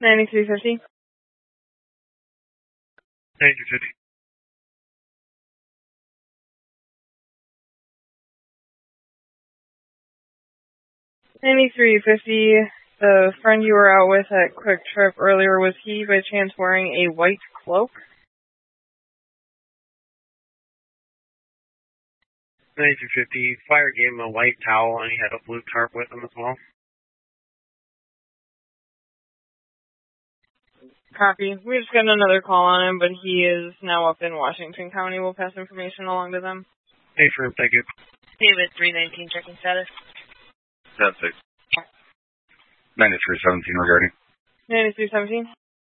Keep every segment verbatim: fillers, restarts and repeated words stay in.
ninety-three fifty. ninety-three fifty. ninety-three fifty. The friend you were out with at Quick Trip earlier, was he by chance wearing a white cloak? ninety-three fifty. Fire gave him a white towel and he had a blue tarp with him as well. Copy. We just got another call on him, but he is now up in Washington County. We'll pass information along to them. Hey, firm, thank you. David, three nineteen, checking status. ten six. ninety-three seventeen regarding. ninety-three seventeen.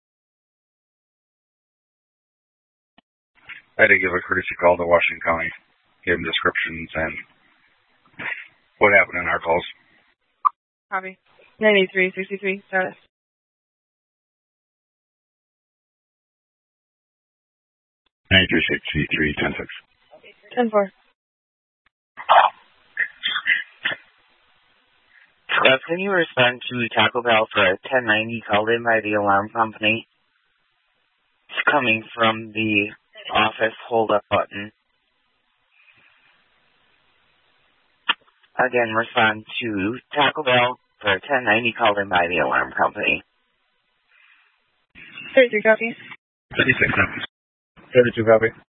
I had to give a courtesy call to Washington County, gave them descriptions and what happened in our calls. Copy. ninety-three sixty-three, status. ninety-three sixty-three, ten six. ten four. Uh, can you respond to Taco Bell for a ten ninety called in by the alarm company? It's coming from the office hold-up button. Again, respond to Taco Bell for a ten ninety called in by the alarm company. thirty-three copy. thirty-six copy. thirty-two copy.